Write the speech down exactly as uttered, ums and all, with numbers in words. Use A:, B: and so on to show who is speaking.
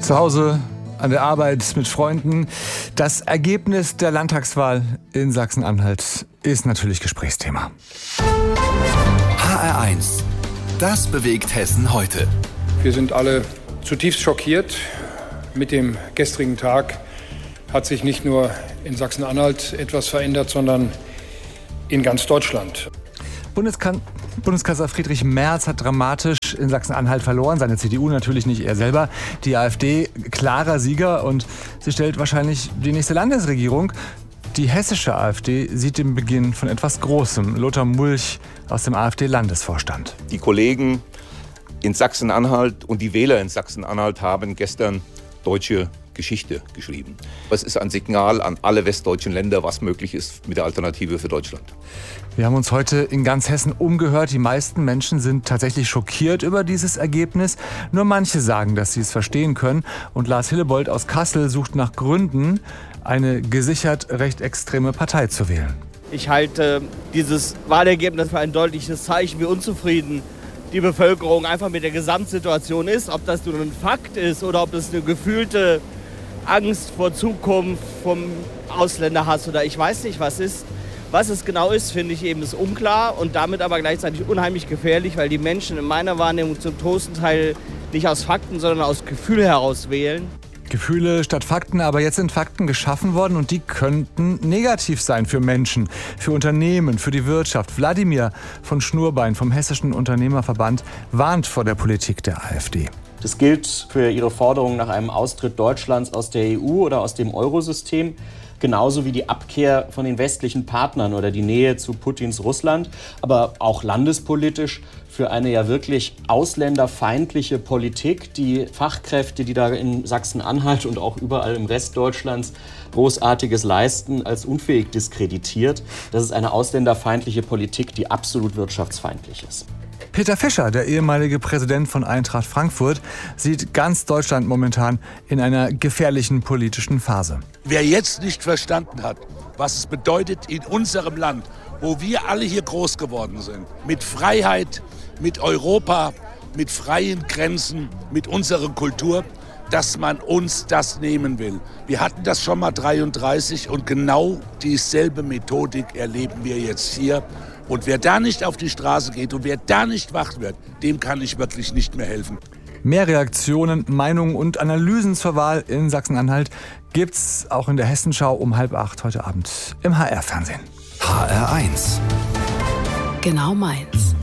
A: Zu Hause, an der Arbeit, mit Freunden. Das Ergebnis der Landtagswahl in Sachsen-Anhalt ist natürlich Gesprächsthema.
B: H R eins. Das bewegt Hessen heute.
C: Wir sind alle zutiefst schockiert. Mit dem gestrigen Tag hat sich nicht nur in Sachsen-Anhalt etwas verändert, sondern in ganz Deutschland.
A: Bundeskan- Bundeskanzler Friedrich Merz hat dramatisch in Sachsen-Anhalt verloren. Seine C D U natürlich nicht, er selber. Die AfD klarer Sieger und sie stellt wahrscheinlich die nächste Landesregierung. Die hessische AfD sieht den Beginn von etwas Großem. Lothar Mulch aus dem AfD-Landesvorstand.
D: Die Kollegen in Sachsen-Anhalt und die Wähler in Sachsen-Anhalt haben gestern deutsche Geschichte geschrieben. Es ist ein Signal an alle westdeutschen Länder, was möglich ist mit der Alternative für Deutschland.
A: Wir haben uns heute in ganz Hessen umgehört. Die meisten Menschen sind tatsächlich schockiert über dieses Ergebnis. Nur manche sagen, dass sie es verstehen können. Und Lars Hillebold aus Kassel sucht nach Gründen, eine gesichert recht extreme Partei zu wählen.
E: Ich halte dieses Wahlergebnis für ein deutliches Zeichen, wie unzufrieden die Bevölkerung einfach mit der Gesamtsituation ist. Ob das nur ein Fakt ist oder ob es eine gefühlte Angst vor Zukunft, vom Ausländerhass oder ich weiß nicht was ist. Was es genau ist, finde ich eben ist unklar und damit aber gleichzeitig unheimlich gefährlich, weil die Menschen in meiner Wahrnehmung zum großen Teil nicht aus Fakten, sondern aus Gefühl heraus wählen.
A: Gefühle statt Fakten, aber jetzt sind Fakten geschaffen worden und die könnten negativ sein für Menschen, für Unternehmen, für die Wirtschaft. Wladimir von Schnurbein vom Hessischen Unternehmerverband warnt vor der Politik der AfD.
F: Das gilt für ihre Forderung nach einem Austritt Deutschlands aus der E U oder aus dem Eurosystem, genauso wie die Abkehr von den westlichen Partnern oder die Nähe zu Putins Russland, aber auch landespolitisch für eine ja wirklich ausländerfeindliche Politik, die Fachkräfte, die da in Sachsen-Anhalt und auch überall im Rest Deutschlands Großartiges leisten, als unfähig diskreditiert. Das ist eine ausländerfeindliche Politik, die absolut wirtschaftsfeindlich ist.
A: Peter Fischer, der ehemalige Präsident von Eintracht Frankfurt, sieht ganz Deutschland momentan in einer gefährlichen politischen Phase.
G: Wer jetzt nicht verstanden hat, was es bedeutet in unserem Land, wo wir alle hier groß geworden sind, mit Freiheit, mit Europa, mit freien Grenzen, mit unserer Kultur, dass man uns das nehmen will. Wir hatten das schon mal dreiunddreißig und genau dieselbe Methodik erleben wir jetzt hier. Und wer da nicht auf die Straße geht und wer da nicht wach wird, dem kann ich wirklich nicht mehr helfen.
A: Mehr Reaktionen, Meinungen und Analysen zur Wahl in Sachsen-Anhalt gibt's auch in der Hessenschau um halb acht heute Abend im H R-Fernsehen.
B: H R eins.
H: Genau meins.